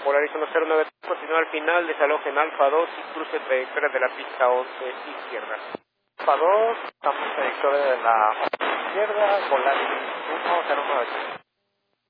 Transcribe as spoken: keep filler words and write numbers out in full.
Polaris uno cero nueve, continúa al final, desalojen Alfa dos y cruce trayectoria de la pista once izquierda. Alfa dos, estamos en trayectoria de la izquierda, Polaris uno cero nueve.